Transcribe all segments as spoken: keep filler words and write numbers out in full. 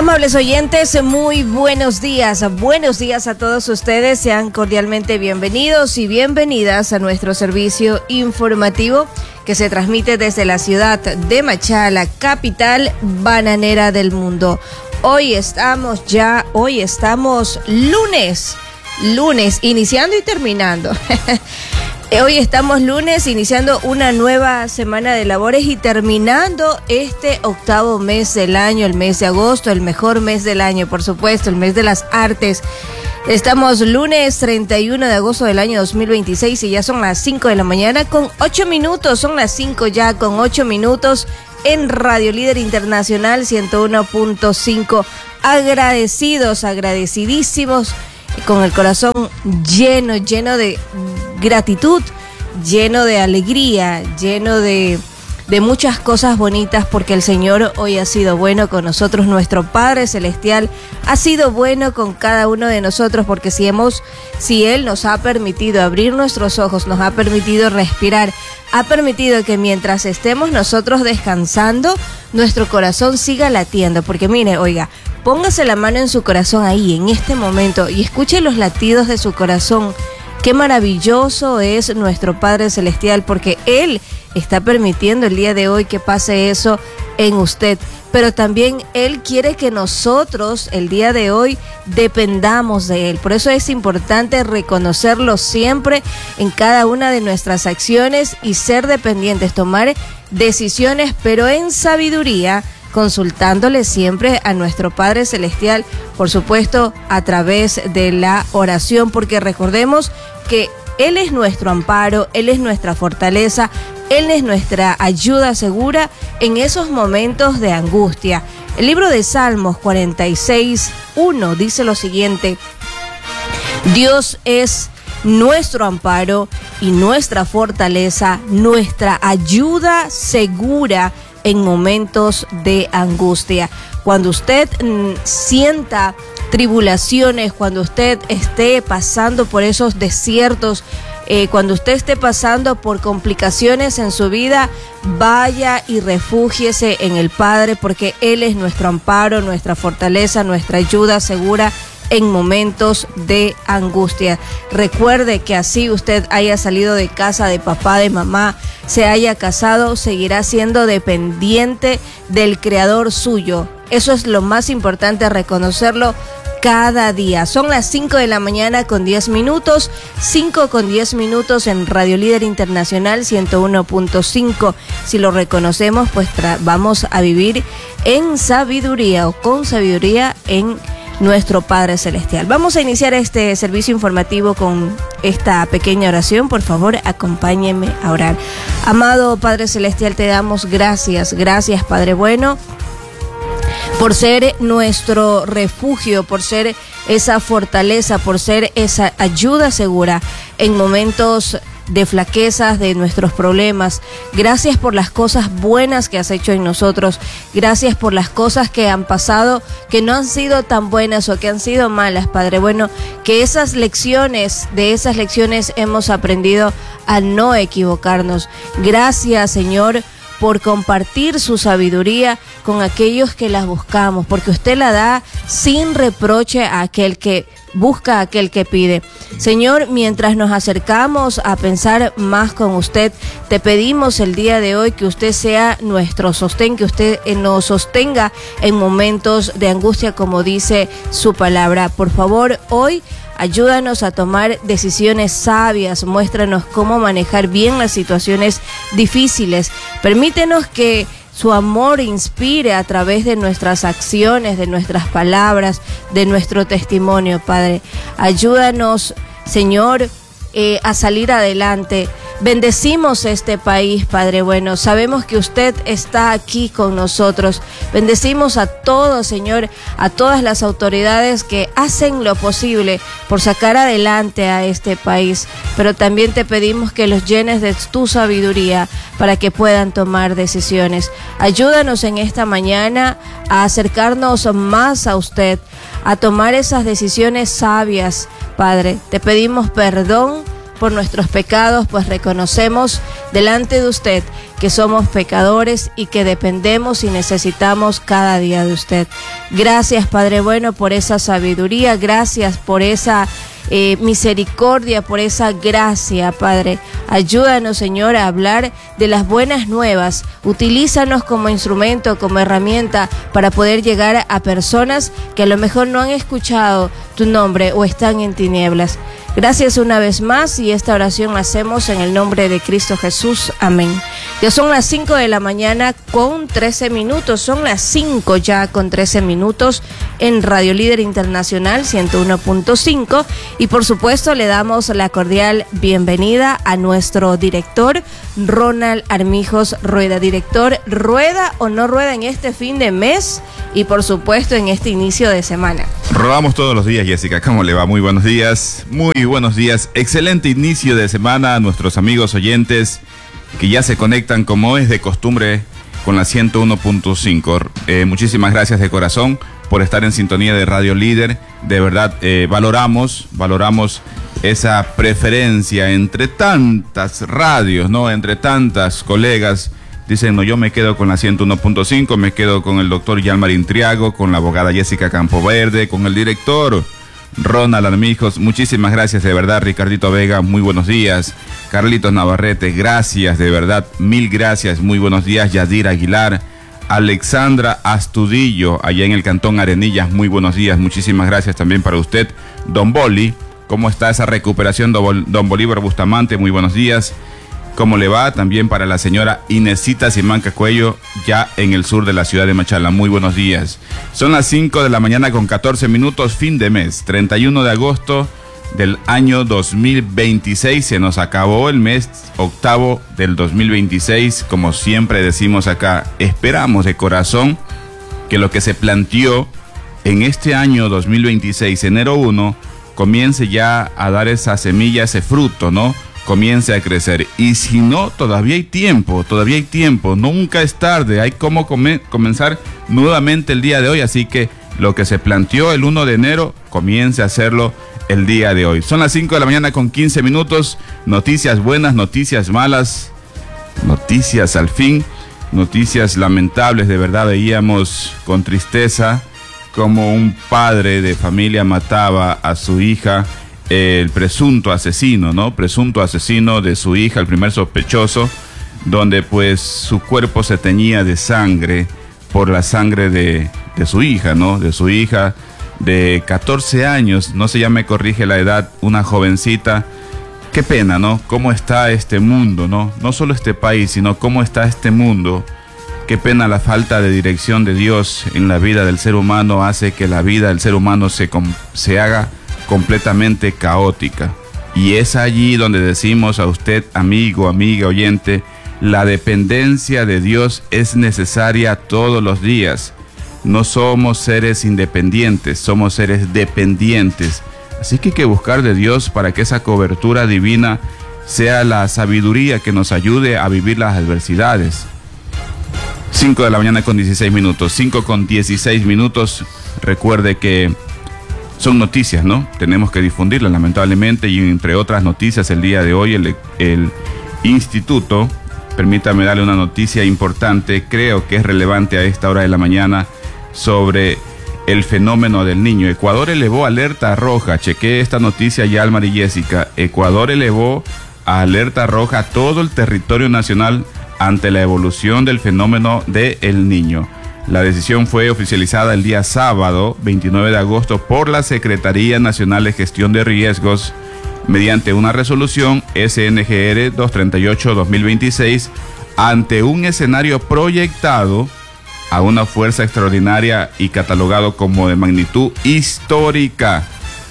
Amables oyentes, muy buenos días. Buenos días a todos ustedes. Sean cordialmente bienvenidos y bienvenidas a nuestro servicio informativo que se transmite desde la ciudad de Machala, capital bananera del mundo. Hoy estamos ya, hoy estamos lunes, lunes, iniciando y terminando. Hoy estamos lunes, iniciando una nueva semana de labores y terminando este octavo mes del año, el mes de agosto, el mejor mes del año, por supuesto, el mes de las artes. Estamos lunes treinta y uno de agosto del año dos mil veintiséis y ya son las cinco de la mañana con ocho minutos, son las cinco ya con ocho minutos en Radio Líder Internacional ciento uno punto cinco. Agradecidos, agradecidísimos, con el corazón lleno, lleno de gratitud, lleno de alegría, lleno de, de muchas cosas bonitas, porque el Señor hoy ha sido bueno con nosotros. Nuestro Padre Celestial ha sido bueno con cada uno de nosotros, porque si hemos, si Él nos ha permitido abrir nuestros ojos, nos ha permitido respirar, ha permitido que mientras estemos nosotros descansando, nuestro corazón siga latiendo. Porque mire, oiga, póngase la mano en su corazón ahí, en este momento, y escuche los latidos de su corazón. Qué maravilloso es nuestro Padre Celestial, porque Él está permitiendo el día de hoy que pase eso en usted. Pero también Él quiere que nosotros el día de hoy dependamos de Él. Por eso es importante reconocerlo siempre en cada una de nuestras acciones y ser dependientes, tomar decisiones, pero en sabiduría, consultándole siempre a nuestro Padre Celestial, por supuesto a través de la oración, porque recordemos que Él es nuestro amparo, Él es nuestra fortaleza, Él es nuestra ayuda segura en esos momentos de angustia. El libro de Salmos cuarenta y seis, uno dice lo siguiente: Dios es nuestro amparo y nuestra fortaleza, nuestra ayuda segura en momentos de angustia. Cuando usted mm, sienta tribulaciones, cuando usted esté pasando por esos desiertos, eh, cuando usted esté pasando por complicaciones en su vida, vaya y refúgiese en el Padre, porque Él es nuestro amparo, nuestra fortaleza, nuestra ayuda segura en momentos de angustia. Recuerde que así usted haya salido de casa de papá, de mamá, se haya casado, seguirá siendo dependiente del Creador suyo. Eso es lo más importante, reconocerlo cada día. Son las cinco de la mañana con diez minutos, cinco con diez minutos en Radio Líder Internacional ciento uno punto cinco. Si lo reconocemos, pues tra- vamos a vivir en sabiduría o con sabiduría en nuestro Padre Celestial. Vamos a iniciar este servicio informativo con esta pequeña oración. Por favor, acompáñenme a orar. Amado Padre Celestial, te damos gracias, gracias Padre bueno, por ser nuestro refugio, por ser esa fortaleza, por ser esa ayuda segura en momentos de flaquezas, de nuestros problemas. Gracias por las cosas buenas que has hecho en nosotros. Gracias por las cosas que han pasado, que no han sido tan buenas o que han sido malas, Padre bueno, que esas lecciones, de esas lecciones hemos aprendido a no equivocarnos. Gracias, Señor, por compartir su sabiduría con aquellos que las buscamos, porque usted la da sin reproche a aquel que busca, a aquel que pide. Señor, mientras nos acercamos a pensar más con usted, te pedimos el día de hoy que usted sea nuestro sostén, que usted nos sostenga en momentos de angustia, como dice su palabra. Por favor, hoy ayúdanos a tomar decisiones sabias, muéstranos cómo manejar bien las situaciones difíciles. Permítenos que su amor inspire a través de nuestras acciones, de nuestras palabras, de nuestro testimonio, Padre. Ayúdanos, Señor, eh, a salir adelante. Bendecimos este país, Padre bueno. Sabemos que usted está aquí con nosotros. Bendecimos a todos, Señor, a todas las autoridades que hacen lo posible por sacar adelante a este país. Pero también te pedimos que los llenes de tu sabiduría para que puedan tomar decisiones. Ayúdanos en esta mañana a acercarnos más a usted, a tomar esas decisiones sabias, Padre. Te pedimos perdón por nuestros pecados, pues reconocemos delante de usted que somos pecadores y que dependemos y necesitamos cada día de usted. Gracias, Padre bueno, por esa sabiduría, gracias por esa Eh, misericordia, por esa gracia, Padre. Ayúdanos, Señor, a hablar de las buenas nuevas. Utilízanos como instrumento, como herramienta para poder llegar a personas que a lo mejor no han escuchado tu nombre o están en tinieblas. Gracias una vez más, y esta oración la hacemos en el nombre de Cristo Jesús. Amén. Ya son las cinco de la mañana con trece minutos, son las cinco ya con trece minutos en Radio Líder Internacional ciento uno punto cinco, y por supuesto le damos la cordial bienvenida a nuestro director Ronald Armijos Rueda. Director, ¿rueda o no rueda en este fin de mes y por supuesto en este inicio de semana? Rodamos todos los días, Jessica. ¿Cómo le va? Muy buenos días. Muy buenos días. Excelente inicio de semana a nuestros amigos oyentes que ya se conectan como es de costumbre con la ciento uno punto cinco. Eh, muchísimas gracias de corazón por estar en sintonía de Radio Líder. De verdad, eh, valoramos, valoramos esa preferencia entre tantas radios, ¿no? Entre tantas colegas. Dicen, no, yo me quedo con la ciento uno punto cinco, me quedo con el doctor Yalmarín Triago, con la abogada Jessica Campoverde, con el director Ronald Armijos. Muchísimas gracias, de verdad. Ricardito Vega, muy buenos días. Carlitos Navarrete, gracias, de verdad, mil gracias, muy buenos días. Yadira Aguilar, Alexandra Astudillo, allá en el Cantón Arenillas, muy buenos días, muchísimas gracias también para usted. Don Boli, ¿cómo está esa recuperación, don Bolívar Bustamante? Muy buenos días. ¿Cómo le va? También para la señora Inesita Simanca Cuello, ya en el sur de la ciudad de Machala. Muy buenos días. Son las cinco de la mañana con catorce minutos, fin de mes, treinta y uno de agosto del año dos mil veintiséis. Se nos acabó el mes octavo del dos mil veintiséis. Como siempre decimos acá, esperamos de corazón que lo que se planteó en este año dos mil veintiséis, enero primero, comience ya a dar esa semilla, ese fruto, ¿no? Comience a crecer. Y si no, todavía hay tiempo, todavía hay tiempo, nunca es tarde, hay como come, comenzar nuevamente el día de hoy, así que lo que se planteó el primero de enero, comience a hacerlo el día de hoy. Son las cinco de la mañana con quince minutos, noticias buenas, noticias malas, noticias al fin, noticias lamentables. De verdad veíamos con tristeza como un padre de familia mataba a su hija, el presunto asesino, ¿no? Presunto asesino de su hija, el primer sospechoso, donde pues su cuerpo se teñía de sangre por la sangre de, de su hija, ¿no? De su hija de catorce años, no sé, ya me corrige la edad, una jovencita. Qué pena, ¿no? Cómo está este mundo, ¿no? No solo este país, sino cómo está este mundo. Qué pena la falta de dirección de Dios en la vida del ser humano hace que la vida del ser humano se, se haga completamente caótica. Y es allí donde decimos a usted, amigo, amiga, oyente, la dependencia de Dios es necesaria todos los días. No somos seres independientes, somos seres dependientes. Así que hay que buscar de Dios para que esa cobertura divina sea la sabiduría que nos ayude a vivir las adversidades. cinco de la mañana con dieciséis minutos, cinco con dieciséis minutos. Recuerde que son noticias, ¿no? Tenemos que difundirlas, lamentablemente, y entre otras noticias, el día de hoy el, el instituto, permítame darle una noticia importante, creo que es relevante a esta hora de la mañana, sobre el fenómeno del niño. Ecuador elevó alerta roja, chequé esta noticia, Yalmar y Jessica. Ecuador elevó a alerta roja a todo el territorio nacional ante la evolución del fenómeno del niño. La decisión fue oficializada el día sábado, veintinueve de agosto, por la Secretaría Nacional de Gestión de Riesgos mediante una resolución S N G R doscientos treinta y ocho guión dos mil veintiséis ante un escenario proyectado a una fuerza extraordinaria y catalogado como de magnitud histórica.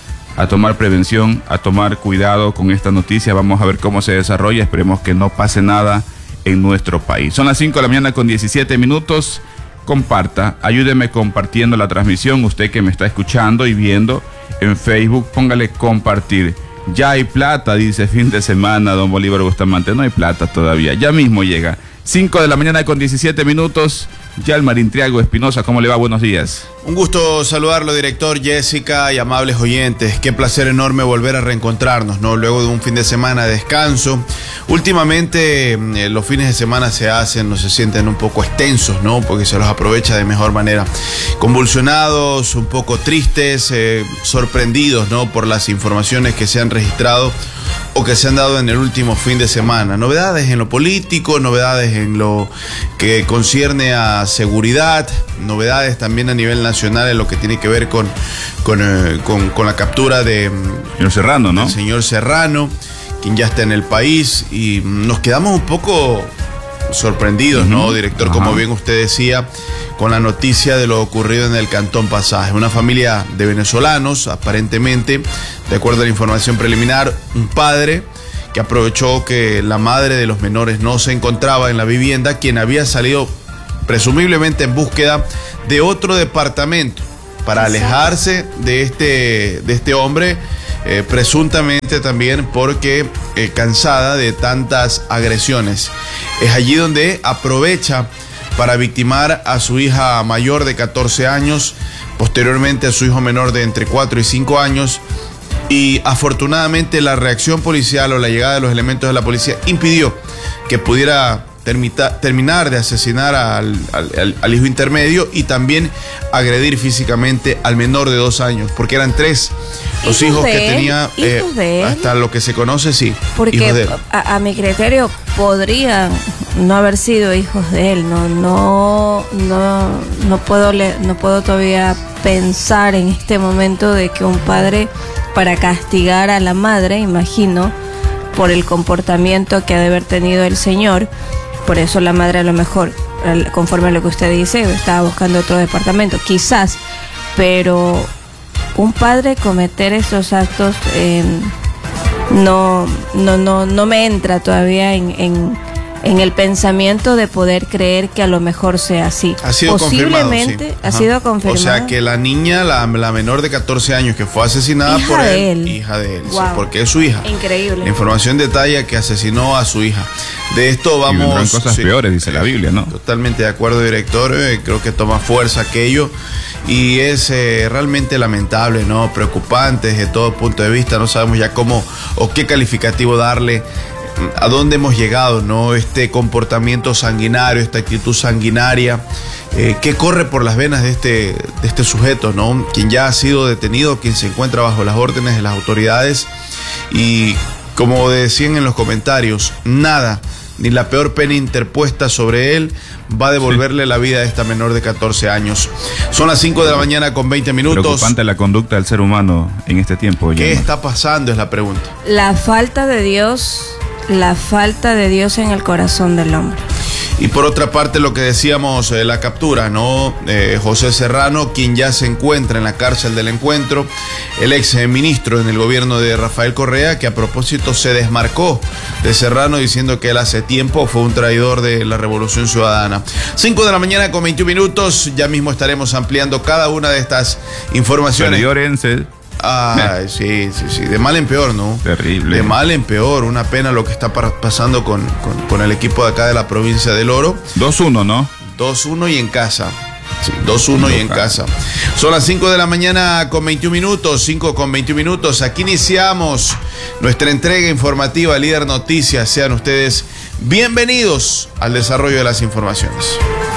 A tomar prevención, a tomar cuidado con esta noticia. Vamos a ver cómo se desarrolla. Esperemos que no pase nada en nuestro país. Son las cinco de la mañana con diecisiete minutos. Comparta, ayúdeme compartiendo la transmisión. Usted que me está escuchando y viendo en Facebook, póngale compartir. Ya hay plata, dice fin de semana, don Bolívar Bustamante. No hay plata todavía, ya mismo llega. cinco de la mañana con diecisiete minutos. Yalmarín Triago Espinosa, ¿cómo le va? Buenos días. Un gusto saludarlo, director, Jessica y amables oyentes. Qué placer enorme volver a reencontrarnos, ¿no? Luego de un fin de semana de descanso. Últimamente eh, los fines de semana se hacen, no se sienten un poco extensos, ¿no? Porque se los aprovecha de mejor manera. Convulsionados, un poco tristes, eh, sorprendidos, ¿no? Por las informaciones que se han registrado o que se han dado en el último fin de semana. Novedades en lo político, novedades en lo que concierne a seguridad, novedades también a nivel nacional en lo que tiene que ver con, con, eh, con, con la captura de señor Serrano, ¿no? del señor Serrano, quien ya está en el país, y nos quedamos un poco sorprendidos, uh-huh. ¿no, director? Ajá. Como bien usted decía, con la noticia de lo ocurrido en el Cantón Pasaje. Una familia de venezolanos, aparentemente, de acuerdo a la información preliminar, un padre que aprovechó que la madre de los menores no se encontraba en la vivienda, quien había salido presumiblemente en búsqueda de otro departamento para alejarse de este, de este hombre, eh, presuntamente también porque eh, cansada de tantas agresiones. Es allí donde aprovecha para victimar a su hija mayor de catorce años, posteriormente a su hijo menor de entre cuatro y cinco años, y afortunadamente la reacción policial o la llegada de los elementos de la policía impidió que pudiera termita, terminar de asesinar al, al, al hijo intermedio y también agredir físicamente al menor de dos años, porque eran tres los hijos, hijos que él, tenía, eh, hasta lo que se conoce, sí. Porque a, a mi criterio podrían no haber sido hijos de él. No, no, no, no puedo, le, no puedo todavía pensar en este momento de que un padre, para castigar a la madre, imagino, por el comportamiento que ha de haber tenido el señor, por eso la madre a lo mejor, conforme a lo que usted dice, estaba buscando otro departamento, quizás, pero un padre cometer estos actos eh, no, no, no, no me entra todavía en, en, en el pensamiento de poder creer que a lo mejor sea así. Ha sido Posiblemente confirmado, sí. ha sido confirmado. O sea que la niña, la, la menor de catorce años que fue asesinada hija por él, de él, hija de él, wow. Sí, porque es su hija. Increíble. La información detalla que asesinó a su hija. De esto vamos. Y vendrán cosas sí, peores, dice la Biblia, ¿no? Totalmente de acuerdo, director. Eh, creo que toma fuerza aquello. Y es eh, realmente lamentable, ¿no? Preocupante desde todo punto de vista. No sabemos ya cómo o qué calificativo darle, a dónde hemos llegado, ¿no? Este comportamiento sanguinario, esta actitud sanguinaria, eh, que corre por las venas de este, de este sujeto, ¿no? Quien ya ha sido detenido, quien se encuentra bajo las órdenes de las autoridades. Y como decían en los comentarios, nada, ni la peor pena interpuesta sobre él va a devolverle sí. la vida a esta menor de catorce años. Son las cinco de la mañana con veinte minutos. Preocupante la conducta del ser humano en este tiempo. ¿Qué ya, está pasando? Es la pregunta. La falta de Dios, la falta de Dios en el corazón del hombre. Y por otra parte, lo que decíamos, eh, la captura, ¿no? Eh, José Serrano, quien ya se encuentra en la cárcel del Encuentro, el ex ministro en el gobierno de Rafael Correa, que a propósito se desmarcó de Serrano diciendo que él hace tiempo fue un traidor de la Revolución Ciudadana. cinco de la mañana con veintiún minutos, ya mismo estaremos ampliando cada una de estas informaciones. Perdiórense. Ay, sí, sí, sí, de mal en peor, ¿no? Terrible. De mal en peor, una pena lo que está pasando con, con, con el equipo de acá de la provincia del Oro. dos uno, ¿no? dos uno y en casa. Sí, dos uno y en casa. Son las cinco de la mañana con veintiún minutos, cinco con veintiún minutos. Aquí iniciamos nuestra entrega informativa Líder Noticias. Sean ustedes bienvenidos al desarrollo de las informaciones.